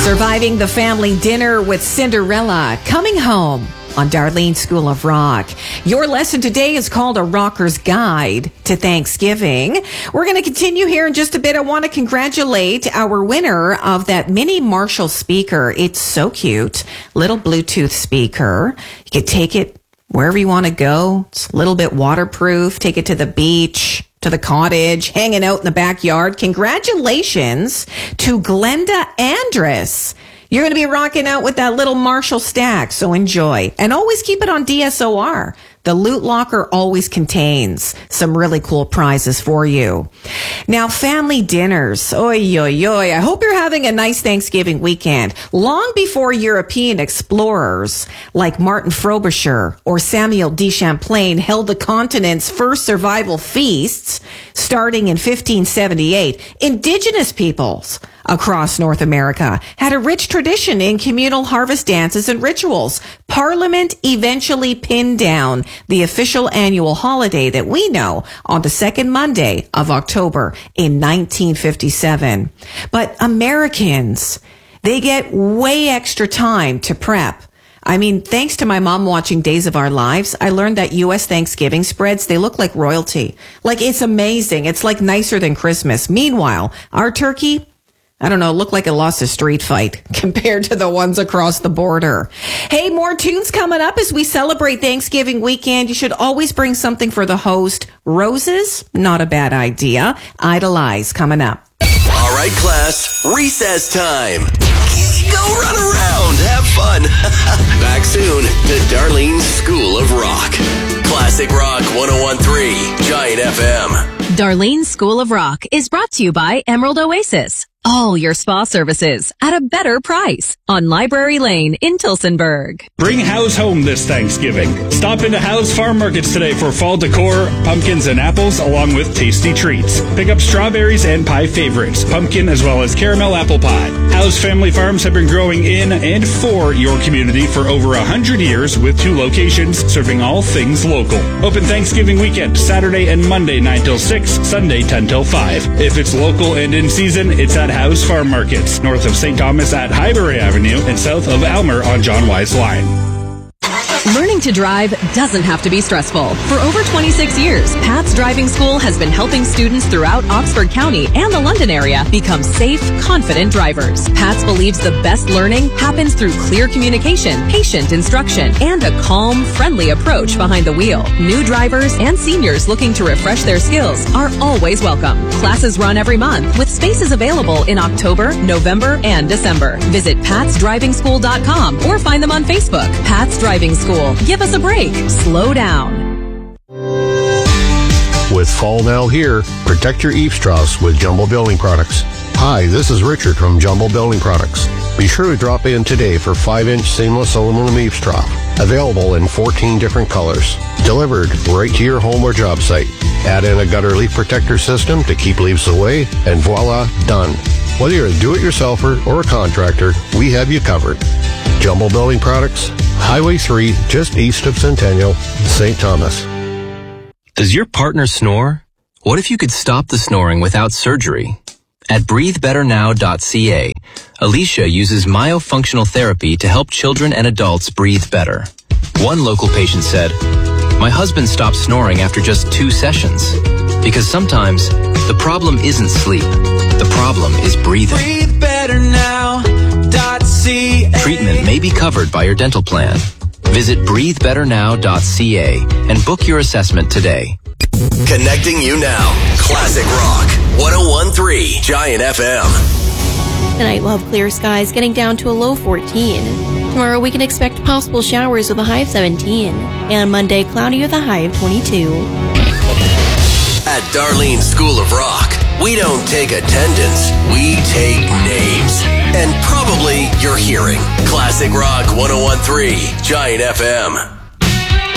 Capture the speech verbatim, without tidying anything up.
Surviving the family dinner with Cinderella, coming home on Darlene School of Rock. Your lesson today is called A Rocker's Guide to Thanksgiving. We're going to continue here in just a bit. I want to congratulate our winner of that mini Marshall speaker. It's so cute. Little Bluetooth speaker. You can take it wherever you want to go. It's a little bit waterproof. Take it to the beach, to the cottage, hanging out in the backyard. Congratulations to Glenda Andress. You're going to be rocking out with that little Marshall stack, so enjoy. And always keep it on D S O R. The Loot Locker always contains some really cool prizes for you. Now, family dinners. Oy, oy, oy. I hope you're having a nice Thanksgiving weekend. Long before European explorers like Martin Frobisher or Samuel de Champlain held the continent's first survival feasts, starting in fifteen seventy-eight, indigenous peoples across North America had a rich tradition in communal harvest dances and rituals. Parliament eventually pinned down the official annual holiday that we know on the second Monday of October in nineteen fifty-seven. But Americans, they get way extra time to prep. I mean, thanks to my mom watching Days of Our Lives, I learned that U S Thanksgiving spreads, they look like royalty. Like, it's amazing. It's like nicer than Christmas. Meanwhile, our turkey, I don't know, look like it lost a street fight compared to the ones across the border. Hey, more tunes coming up as we celebrate Thanksgiving weekend. You should always bring something for the host. Roses, not a bad idea. Idolize coming up. All right, class, recess time. Go run around, have fun. Back soon to Darlene's School of Rock. Classic Rock one oh one point three, Giant F M. Darlene's School of Rock is brought to you by Emerald Oasis. All your spa services at a better price on Library Lane in Tillsonburg. Bring Howe's home this Thanksgiving. Stop into Howe's Farm Markets today for fall decor, pumpkins and apples, along with tasty treats. Pick up strawberries and pie favorites, pumpkin as well as caramel apple pie. Howe's family farms have been growing in and for your community for over one hundred years with two locations serving all things local. Open Thanksgiving weekend, Saturday and Monday nine till six, Sunday ten till five. If it's local and in season, it's at Howe's Farm Markets, north of Saint Thomas at Highbury Avenue and south of Elmer on John Wise Line. Learning to drive doesn't have to be stressful. For over twenty-six years, Pat's Driving School has been helping students throughout Oxford County and the London area become safe, confident drivers. Pat's believes the best learning happens through clear communication, patient instruction, and a calm, friendly approach behind the wheel. New drivers and seniors looking to refresh their skills are always welcome. Classes run every month with spaces available in October, November, and December. Visit pats driving school dot com or find them on Facebook. Pat's Driving School. Give us a break. Slow down. With fall now here, protect your eaves troughs with Jumbo Building Products. Hi, this is Richard from Jumbo Building Products. Be sure to drop in today for five inch seamless aluminum eaves trough. Available in fourteen different colors. Delivered right to your home or job site. Add in a gutter leak protector system to keep leaves away, and voila, done. Whether you're a do-it-yourselfer or a contractor, we have you covered. Jumbo Building Products, Highway three, just east of Centennial, Saint Thomas. Does your partner snore? What if you could stop the snoring without surgery? At breathe better now dot c a, Alicia uses myofunctional therapy to help children and adults breathe better. One local patient said, "My husband stopped snoring after just two sessions." Because sometimes the problem isn't sleep. The problem is breathing. breathe better now dot c a. Treatment may be covered by your dental plan. Visit breathe better now dot c a and book your assessment today. Connecting you now. Classic Rock one oh one point three, Giant F M. Tonight we'll have clear skies getting down to a low fourteen. Tomorrow we can expect possible showers with a high of seventeen. And Monday cloudy with a high of twenty-two. At Darlene's School of Rock, we don't take attendance, we take names. And probably your hearing. Classic Rock one oh one point three, Giant F M.